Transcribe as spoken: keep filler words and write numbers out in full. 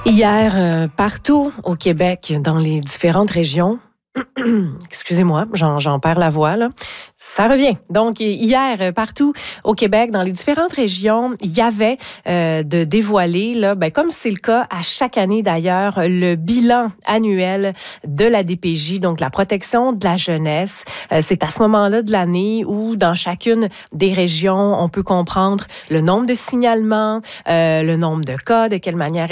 Hier, euh, partout au Québec, dans les différentes régions, excusez-moi, j'en, j'en perds la voix, là. Ça revient. Donc, hier, partout au Québec, dans les différentes régions, il y avait euh, de dévoiler, là, ben, comme c'est le cas à chaque année d'ailleurs, le bilan annuel de la D P J, donc la protection de la jeunesse. Euh, c'est à ce moment-là de l'année où, dans chacune des régions, on peut comprendre le nombre de signalements, euh, le nombre de cas, de quelle manière